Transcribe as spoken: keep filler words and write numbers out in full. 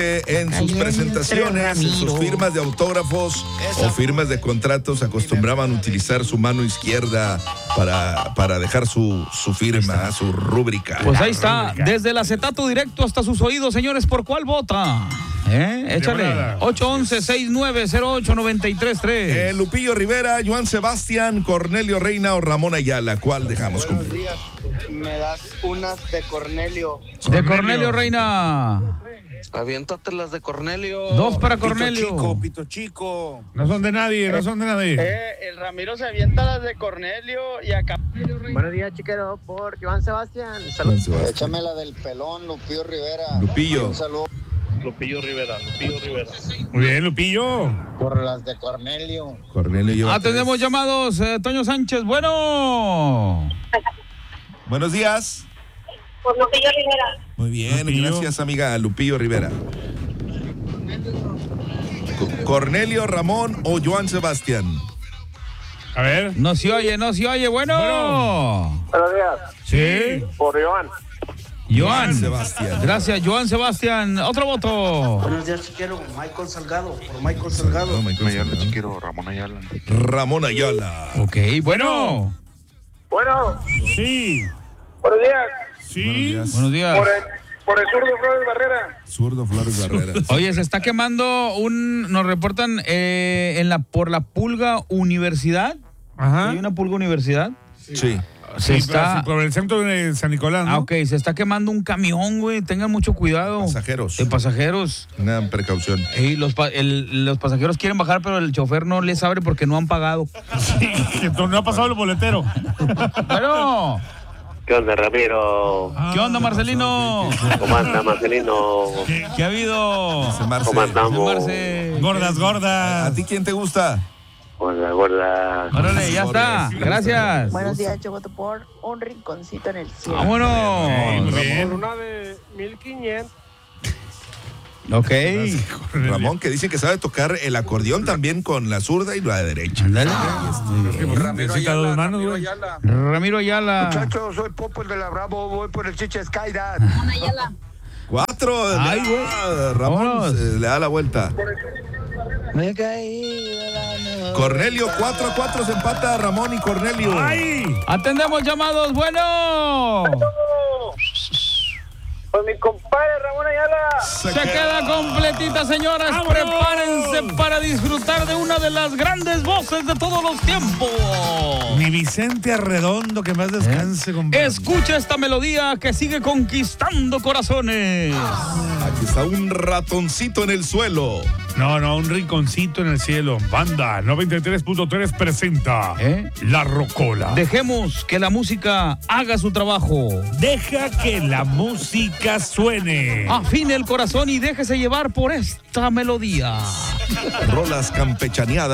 En sus presentaciones, en sus firmas de autógrafos o firmas de contratos, acostumbraban utilizar su mano izquierda para, para dejar su, su firma, su rúbrica. Pues ahí está, desde el acetato directo hasta sus oídos, señores, ¿por cuál vota? ¿Eh? Échale. ocho once, sesenta y nueve cero ocho, noventa y tres tres. Eh, Lupillo Rivera, Joan Sebastián, Cornelio Reina o Ramón Ayala. ¿Cuál dejamos? Buenos días. Me das unas de Cornelio. De Cornelio Reina. Aviéntate las de Cornelio. Dos para Cornelio. Pito chico, pito chico. No son de nadie, no son de nadie. Eh, el Ramiro se avienta las de Cornelio y acá. Buenos días, chiquero, por Joan Sebastián. Saludos. Échame la del pelón, Lupillo Rivera. Lupillo. Un saludo. Lupillo Rivera, Lupillo Rivera. Muy bien, Lupillo. Por las de Cornelio. Cornelio lleva Atendemos tres. llamados, eh, Toño Sánchez. Bueno. Buenos días. Por Lupillo Rivera. Muy bien, Lupillo. gracias, amiga Lupillo Rivera. Co- Cornelio, Ramón o Joan Sebastián. A ver. No se oye, no se oye. Bueno. Bueno. Buenos días. Sí. Por Joan. Joan. Sebastián. Gracias, Joan Sebastián. Otro voto. Buenos días, chiquero, Michael Salgado, por Michael Salgado. No, Michael Ayala, Salgado. quiero Ramón Ayala. Ramón Ayala. Ok, bueno. Bueno, Sí. buenos días. Sí. Buenos días. Por el, por el zurdo Flores Barrera. Zurdo Flores Barrera. Oye, se está quemando un, nos reportan eh, en la por la Pulga Universidad. Ajá. ¿Hay una Pulga Universidad? Sí. Se Sí, está, por el centro de San Nicolás, ¿no? ah, ok, se está quemando un camión, güey. Tengan mucho cuidado. Pasajeros. De pasajeros. Una precaución. Ey, los, pa- el- los pasajeros quieren bajar, pero el chofer no les abre porque no han pagado. Sí, entonces no ha pasado el boletero. Bueno, ¿Qué onda, Ramiro? ¿qué onda, Marcelino? ¿Cómo anda, Marcelino? ¿Qué ha habido? Ese Marce. ¿Cómo andamos? Marce. Gordas, ¿A gordas. ti quién te gusta? Gorda, gorda. Órale, ya está. Gracias. Buenos días, yo voto por un rinconcito en el cielo. Vámonos. Muy bien. Una de mil quinientos. Ok. Ramón, que dice que sabe tocar el acordeón también con la zurda y la derecha. Ándale. Necesita dos manos, güey. Ramiro Ayala. Muchachos, soy Popo el de la Bravo, voy por el Chiche Skydad. Ayala. Cuatro. Ay, le güey. da- Ramón Vámonos. eh, le da la vuelta. Me caí de la nube. Cornelio, cuatro a cuatro se empata Ramón y Cornelio. ¡Ay! Atendemos llamados. Bueno. Pues mi compadre Ramón Ayala. Se queda completita, señoras. ¡Vámonos! Prepárense para disfrutar de una de las grandes voces de todos los tiempos. Mi Vicente Arredondo, que más descanse, compadre. Escucha esta melodía que sigue conquistando corazones. Aquí está un ratoncito en el suelo. No, no, un rinconcito en el cielo. Banda noventa y tres punto tres presenta ¿Eh? La Rocola. Dejemos que la música haga su trabajo. Deja que la música suene. Afine el corazón y déjese llevar por esta melodía. Rolas campechaneadas.